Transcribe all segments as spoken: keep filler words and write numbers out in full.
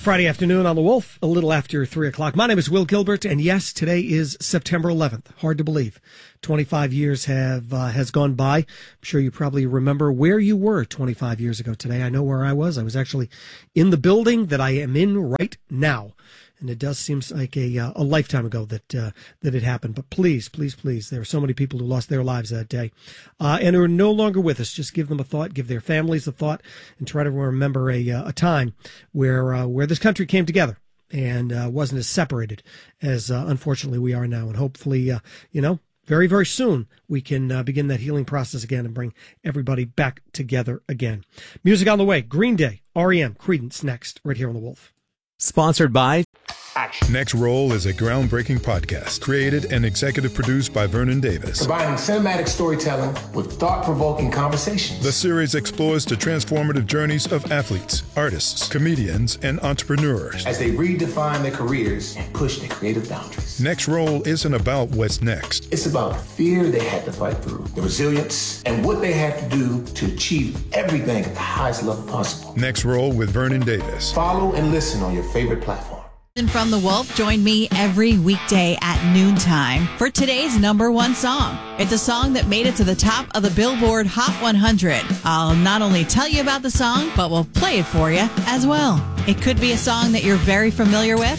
Friday afternoon on The Wolf, a little after three o'clock. My name is Will Gilbert, and yes, today is September eleventh. Hard to believe. twenty-five years have uh, has gone by. I'm sure you probably remember where you were twenty-five years ago today. I know where I was. I was actually in the building that I am in right now. And it does seem like a uh, a lifetime ago that uh, that it happened. But please, please, please, there are so many people who lost their lives that day uh, and are no longer with us. Just give them a thought, give their families a thought, and try to remember a uh, a time where uh, where this country came together and uh, wasn't as separated as uh, unfortunately we are now. And hopefully, uh, you know, very, very soon we can uh, begin that healing process again and bring everybody back together again. Music on the way. Green Day, R E M, Creedence next, right here on The Wolf. Sponsored by Action. Next Roll is a groundbreaking podcast created and executive produced by Vernon Davis. Combining cinematic storytelling with thought-provoking conversations. The series explores the transformative journeys of athletes, artists, comedians, and entrepreneurs as they redefine their careers and push their creative boundaries. Next Roll isn't about what's next. It's about the fear they had to fight through, the resilience, and what they had to do to achieve everything at the highest level possible. Next Roll with Vernon Davis. Follow and listen on your favorite platform. From The Wolf, join me every weekday at noontime for today's number one song. It's a song that made it to the top of the Billboard Hot one hundred. I'll not only tell you about the song, but we'll play it for you as well. It could be a song that you're very familiar with,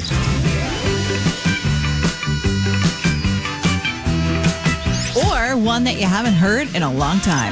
or one that you haven't heard in a long time.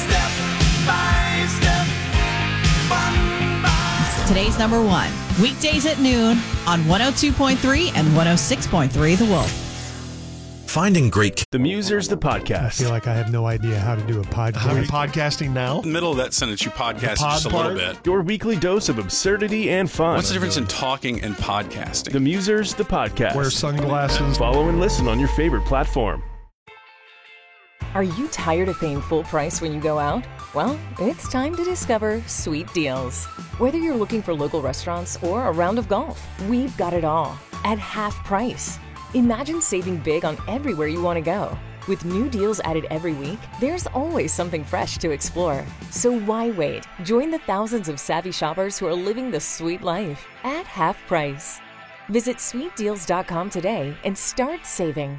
Today's number one, weekdays at noon on one oh two point three and one oh six point three The Wolf. Finding great... The Musers, the podcast. I feel like I have no idea how to do a podcast. How are you podcasting now? In the middle of that sentence, you podcast pod just a part? little bit. Your weekly dose of absurdity and fun. What's the difference in talking and podcasting? The Musers, the podcast. Wear sunglasses. Follow and listen on your favorite platform. Are you tired of paying full price when you go out? Well, it's time to discover Sweet Deals. Whether you're looking for local restaurants or a round of golf, we've got it all at half price. Imagine saving big on everywhere you want to go. With new deals added every week, there's always something fresh to explore. So why wait? Join the thousands of savvy shoppers who are living the sweet life at half price. Visit sweet deals dot com today and start saving.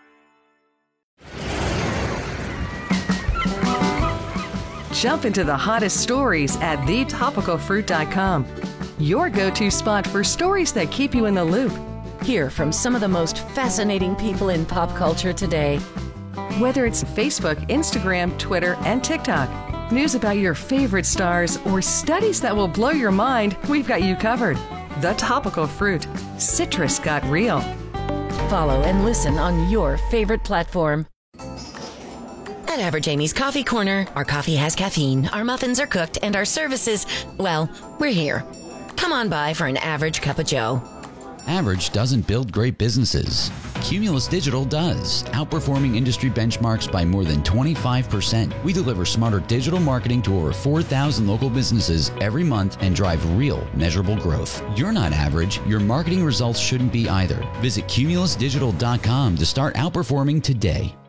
Jump into the hottest stories at the topical fruit dot com. Your go-to spot for stories that keep you in the loop. Hear from some of the most fascinating people in pop culture today. Whether it's Facebook, Instagram, Twitter, and TikTok, news about your favorite stars, or studies that will blow your mind, we've got you covered. The Topical Fruit. Citrus got real. Follow and listen on your favorite platform. At Average Amy's Coffee Corner, our coffee has caffeine, our muffins are cooked, and our services, well, we're here. Come on by for an average cup of joe. Average doesn't build great businesses. Cumulus Digital does, outperforming industry benchmarks by more than twenty-five percent. We deliver smarter digital marketing to over four thousand local businesses every month and drive real, measurable growth. You're not average. Your marketing results shouldn't be either. Visit cumulus digital dot com to start outperforming today.